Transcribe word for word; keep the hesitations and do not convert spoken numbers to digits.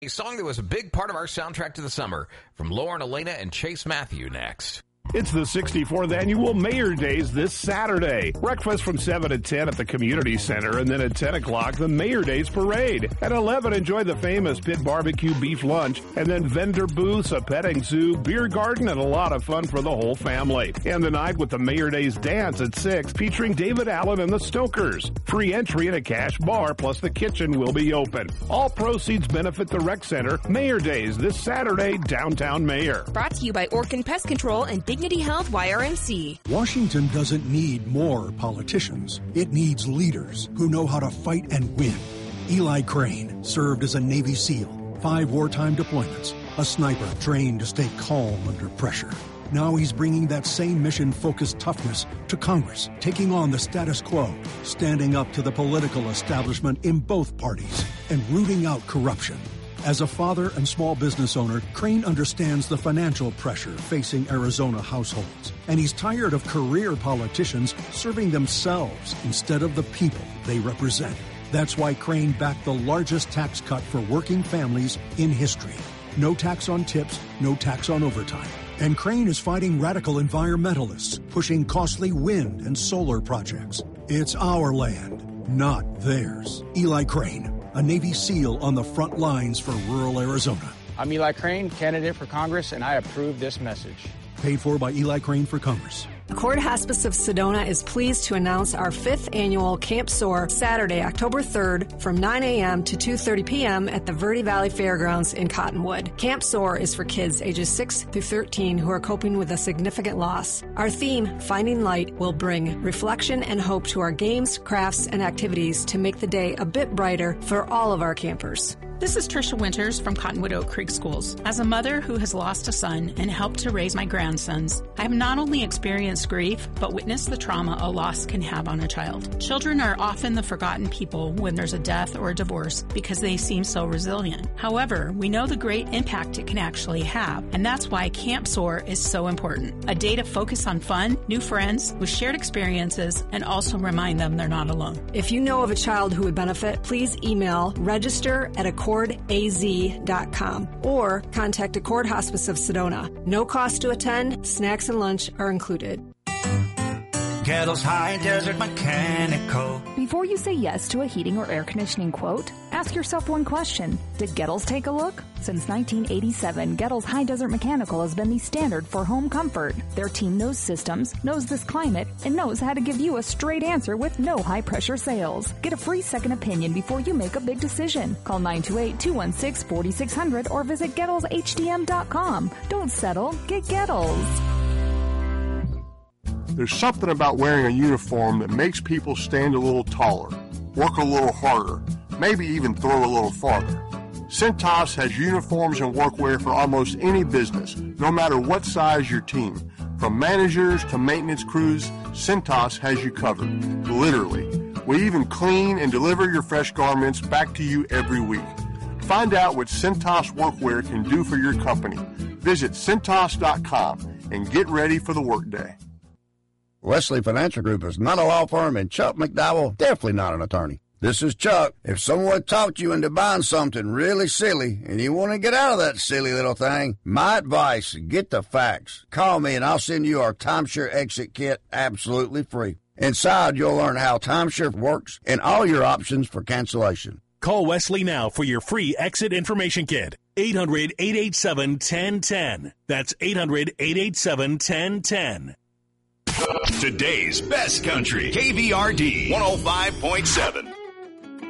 A song that was a big part of our soundtrack to the summer from Lauren Elena and Chase Matthew next. It's the sixty-fourth Annual Mayor Days this Saturday. Breakfast from seven to ten at the Community Center, and then at ten o'clock, the Mayor Days Parade. At eleven, enjoy the famous Pit Barbecue Beef Lunch, and then vendor booths, a petting zoo, beer garden, and a lot of fun for the whole family. And the night with the Mayor Days Dance at six, featuring David Allen and the Stokers. Free entry and a cash bar, plus the kitchen will be open. All proceeds benefit the Rec Center. Mayor Days this Saturday, downtown Mayor. Brought to you by Orkin Pest Control and Dignity Health Y R M C. Washington doesn't need more politicians. It needs leaders who know how to fight and win. Eli Crane served as a Navy SEAL, five wartime deployments, a sniper trained to stay calm under pressure. Now he's bringing that same mission-focused toughness to Congress, taking on the status quo, standing up to the political establishment in both parties, and rooting out corruption. As a father and small business owner, Crane understands the financial pressure facing Arizona households, and he's tired of career politicians serving themselves instead of the people they represent. That's why Crane backed the largest tax cut for working families in history. No tax on tips, no tax on overtime. And Crane is fighting radical environmentalists, pushing costly wind and solar projects. It's our land, not theirs. Eli Crane, a Navy SEAL on the front lines for rural Arizona. I'm Eli Crane, candidate for Congress, and I approve this message. Paid for by Eli Crane for Congress. Accord Hospice of Sedona is pleased to announce our fifth annual Camp Soar, Saturday, October third, from nine a.m. to two thirty p.m. at the Verde Valley Fairgrounds in Cottonwood. Camp Soar is for kids ages six through thirteen who are coping with a significant loss. Our theme, Finding Light, will bring reflection and hope to our games, crafts, and activities to make the day a bit brighter for all of our campers. This is Tricia Winters from Cottonwood Oak Creek Schools. As a mother who has lost a son and helped to raise my grandsons, I have not only experienced grief, but witnessed the trauma a loss can have on a child. Children are often the forgotten people when there's a death or a divorce because they seem so resilient. However, we know the great impact it can actually have, and that's why Camp Soar is so important. A day to focus on fun, new friends, with shared experiences, and also remind them they're not alone. If you know of a child who would benefit, please email register at accord a z dot com or contact Accord Hospice of Sedona. No cost to attend, snacks and lunch are included. Kettles High Desert Mechanical. Before you say yes to a heating or air conditioning quote, ask yourself one question. Did Gettles take a look? Since nineteen eighty-seven, Gettles High Desert Mechanical has been the standard for home comfort. Their team knows systems, knows this climate, and knows how to give you a straight answer with no high-pressure sales. Get a free second opinion before you make a big decision. Call nine two eight, two one six, four six zero zero or visit Gettles H D M dot com. Don't settle. Get Gettles. There's something about wearing a uniform that makes people stand a little taller, work a little harder, maybe even throw a little farther. Cintas has uniforms and workwear for almost any business, no matter what size your team. From managers to maintenance crews, Cintas has you covered, literally. We even clean and deliver your fresh garments back to you every week. Find out what Cintas workwear can do for your company. Visit Cintas dot com and get ready for the workday. Wesley Financial Group is not a law firm, and Chuck McDowell definitely not an attorney. This is Chuck. If someone talked you into buying something really silly and you want to get out of that silly little thing, my advice, get the facts. Call me and I'll send you our Timeshare Exit Kit absolutely free. Inside, you'll learn how timeshare works and all your options for cancellation. Call Wesley now for your free Exit Information Kit. eight hundred, eight eight seven, one zero one zero. That's eight hundred, eight eight seven, one zero one zero. Today's best country, K V R D one oh five point seven.